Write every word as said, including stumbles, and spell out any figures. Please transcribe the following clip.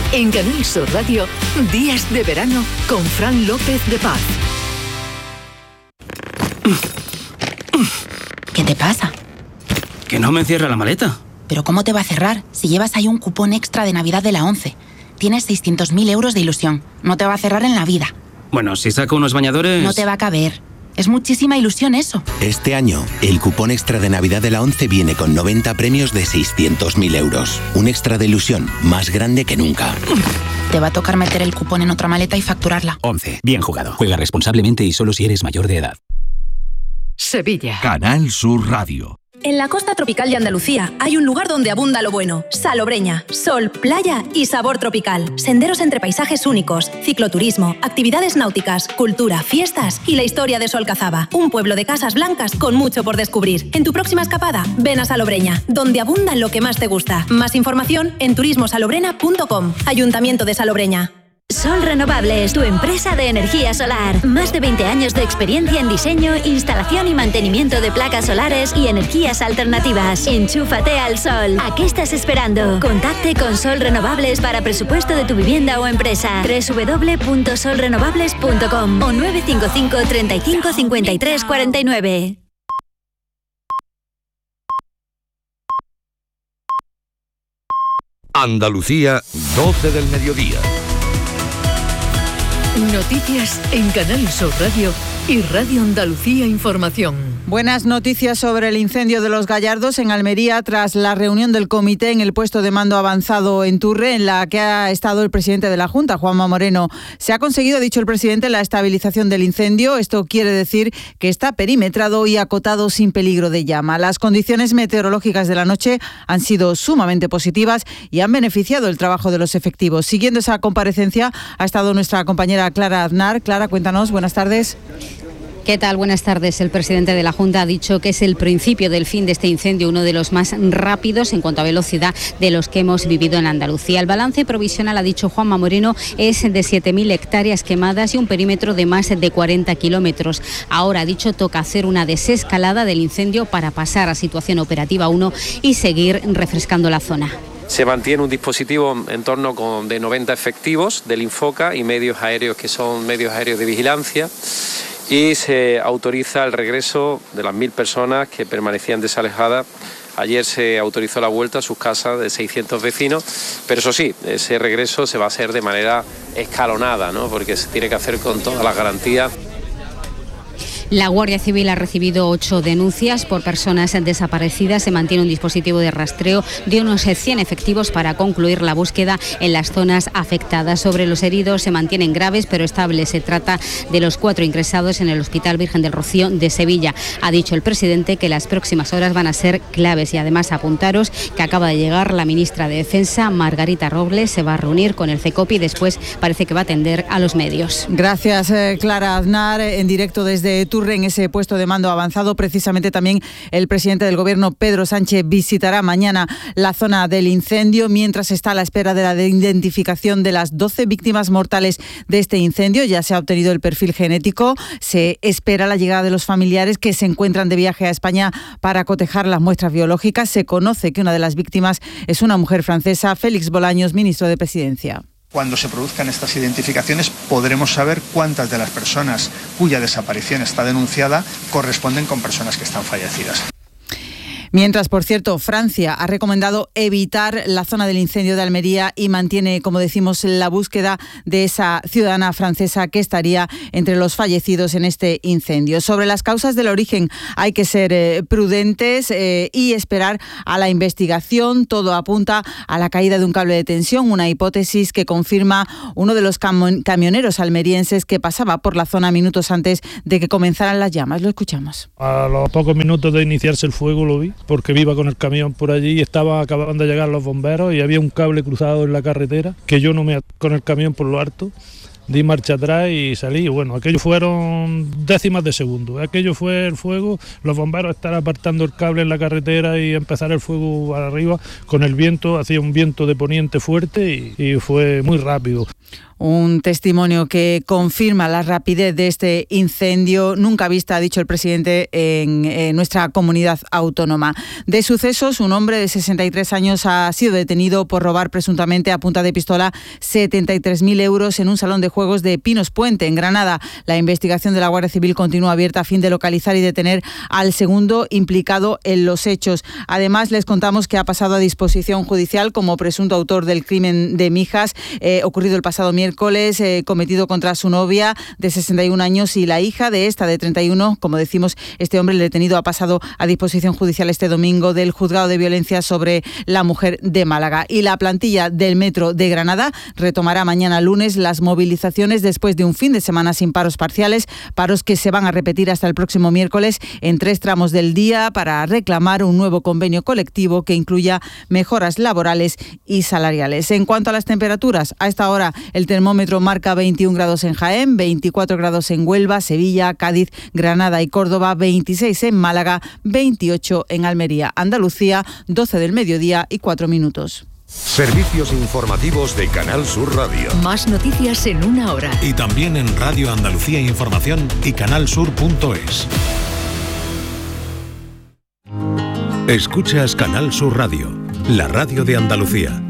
En Canal Sur Radio, Días de Verano con Fran López de Paz. ¿Qué te pasa? Que no me cierra la maleta. ¿Pero cómo te va a cerrar si llevas ahí un cupón extra de Navidad de la ONCE? Tienes seiscientos mil euros de ilusión. No te va a cerrar en la vida. Bueno, si saco unos bañadores... No te va a caber. Es muchísima ilusión eso. Este año, el cupón extra de Navidad de la ONCE viene con noventa premios de seiscientos mil euros. Un extra de ilusión más grande que nunca. Te va a tocar meter el cupón en otra maleta y facturarla. ONCE. Bien jugado. Juega responsablemente y solo si eres mayor de edad. Sevilla. Canal Sur Radio. En la costa tropical de Andalucía hay un lugar donde abunda lo bueno. Salobreña. Sol, playa y sabor tropical. Senderos entre paisajes únicos, cicloturismo, actividades náuticas, cultura, fiestas y la historia de Solcazaba. Un pueblo de casas blancas con mucho por descubrir. En tu próxima escapada, ven a Salobreña, donde abunda lo que más te gusta. Más información en turismo salobrena punto com. Ayuntamiento de Salobreña. Sol Renovables, tu empresa de energía solar. Más de veinte años de experiencia en diseño, instalación y mantenimiento de placas solares y energías alternativas. Enchúfate al sol. ¿A qué estás esperando? Contacte con Sol Renovables para presupuesto de tu vivienda o empresa. doble u doble u doble u punto sol renovables punto com o nueve cinco cinco, treinta y cinco, cincuenta y tres, cuarenta y nueve. Andalucía, doce del mediodía. Noticias en Canal Sur Radio y Radio Andalucía Información. Buenas noticias sobre el incendio de Los Gallardos en Almería tras la reunión del comité en el puesto de mando avanzado en Turre, en la que ha estado el presidente de la Junta, Juanma Moreno. Se ha conseguido, ha dicho el presidente, la estabilización del incendio. Esto quiere decir que está perimetrado y acotado sin peligro de llama. Las condiciones meteorológicas de la noche han sido sumamente positivas y han beneficiado el trabajo de los efectivos. Siguiendo esa comparecencia ha estado nuestra compañera Clara Aznar. Clara, cuéntanos, buenas tardes. ¿Qué tal? Buenas tardes. El presidente de la Junta ha dicho que es el principio del fin de este incendio, uno de los más rápidos en cuanto a velocidad de los que hemos vivido en Andalucía. El balance provisional, ha dicho Juanma Moreno, es de siete mil hectáreas quemadas y un perímetro de más de cuarenta kilómetros. Ahora, ha dicho, toca hacer una desescalada del incendio para pasar a situación operativa uno y seguir refrescando la zona. Se mantiene un dispositivo en torno con, de noventa efectivos del Infoca y medios aéreos que son medios aéreos de vigilancia. Y se autoriza el regreso de las mil personas que permanecían desalejadas. Ayer se autorizó la vuelta a sus casas de seiscientos vecinos, pero eso sí, ese regreso se va a hacer de manera escalonada, ¿no? Porque se tiene que hacer con todas las garantías. La Guardia Civil ha recibido ocho denuncias por personas desaparecidas. Se mantiene un dispositivo de rastreo de unos cien efectivos para concluir la búsqueda en las zonas afectadas. Sobre los heridos, se mantienen graves pero estables. Se trata de los cuatro ingresados en el Hospital Virgen del Rocío de Sevilla. Ha dicho el presidente que las próximas horas van a ser claves y además apuntaros que acaba de llegar la ministra de Defensa, Margarita Robles. Se va a reunir con el CECOPI y después parece que va a atender a los medios. Gracias, eh, Clara Aznar, en directo desde Turre. En ese puesto de mando avanzado, precisamente también el presidente del Gobierno, Pedro Sánchez, visitará mañana la zona del incendio, mientras está a la espera de la identificación de las doce víctimas mortales de este incendio. Ya se ha obtenido el perfil genético. Se espera la llegada de los familiares que se encuentran de viaje a España para cotejar las muestras biológicas. Se conoce que una de las víctimas es una mujer francesa. Félix Bolaños, ministro de Presidencia. Cuando se produzcan estas identificaciones podremos saber cuántas de las personas cuya desaparición está denunciada corresponden con personas que están fallecidas. Mientras, por cierto, Francia ha recomendado evitar la zona del incendio de Almería y mantiene, como decimos, la búsqueda de esa ciudadana francesa que estaría entre los fallecidos en este incendio. Sobre las causas del origen hay que ser eh, prudentes eh, y esperar a la investigación. Todo apunta a la caída de un cable de tensión, una hipótesis que confirma uno de los cam- camioneros almerienses que pasaba por la zona minutos antes de que comenzaran las llamas. Lo escuchamos. A los pocos minutos de iniciarse el fuego lo vi, porque iba con el camión por allí y estaba acabando de llegar los bomberos y había un cable cruzado en la carretera que yo no me con el camión por lo alto, di marcha atrás y salí. Bueno, aquello fueron décimas de segundo, aquello fue el fuego, los bomberos estar apartando el cable en la carretera y empezar el fuego arriba con el viento, hacía un viento de poniente fuerte y, y fue muy rápido. Un testimonio que confirma la rapidez de este incendio nunca vista, ha dicho el presidente, en, en nuestra comunidad autónoma. De sucesos, un hombre de sesenta y tres años ha sido detenido por robar presuntamente a punta de pistola setenta y tres mil euros en un salón de juegos de Pinos Puente, en Granada. La investigación de la Guardia Civil continúa abierta a fin de localizar y detener al segundo implicado en los hechos. Además, les contamos que ha pasado a disposición judicial como presunto autor del crimen de Mijas, eh, ocurrido el pasado miércoles. miércoles eh, cometido contra su novia de sesenta y un años y la hija de esta de treinta y uno. Como decimos, este hombre, el detenido, ha pasado a disposición judicial este domingo del Juzgado de Violencia sobre la Mujer de Málaga. Y la plantilla del Metro de Granada retomará mañana lunes las movilizaciones después de un fin de semana sin paros parciales, paros que se van a repetir hasta el próximo miércoles en tres tramos del día para reclamar un nuevo convenio colectivo que incluya mejoras laborales y salariales. En cuanto a las temperaturas, a esta hora el termómetro marca veintiún grados en Jaén, veinticuatro grados en Huelva, Sevilla, Cádiz, Granada y Córdoba, veintiséis en Málaga, veintiocho en Almería. Andalucía, doce del mediodía y cuatro minutos. Servicios informativos de Canal Sur Radio. Más noticias en una hora. Y también en Radio Andalucía Información y canalsur punto es. Escuchas Canal Sur Radio, la radio de Andalucía.